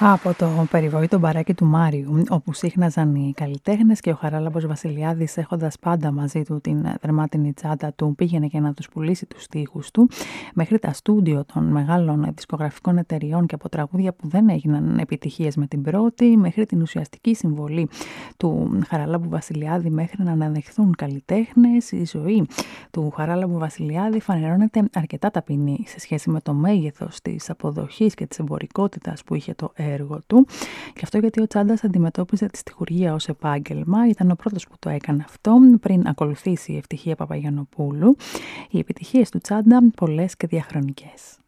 Από το περιβόητο μπαράκι του Μάριου, όπου σύχναζαν οι καλλιτέχνες και ο Χαράλαμπος Βασιλιάδης, έχοντας πάντα μαζί του την δερμάτινη τσάντα του, πήγαινε και να τους πουλήσει τους στίχους του, μέχρι τα στούντιο των μεγάλων δισκογραφικών εταιριών και από τραγούδια που δεν έγιναν επιτυχίες με την πρώτη, μέχρι την ουσιαστική συμβολή του Χαράλαμπου Βασιλιάδη μέχρι να αναδεχθούν καλλιτέχνες, η ζωή του Χαράλαμπου Βασιλιάδη φανερώνεται αρκετά ταπεινή σε σχέση με το μέγεθος της αποδοχής και της εμπορικότητας που είχε το έργο του. Και αυτό γιατί ο Τσάντας αντιμετώπιζε τη στιχουργία ως επάγγελμα. Ήταν ο πρώτος που το έκανε αυτό πριν ακολουθήσει η Ευτυχία Παπαγιαννοπούλου. Οι επιτυχίες του Τσάντα πολλές και διαχρονικές.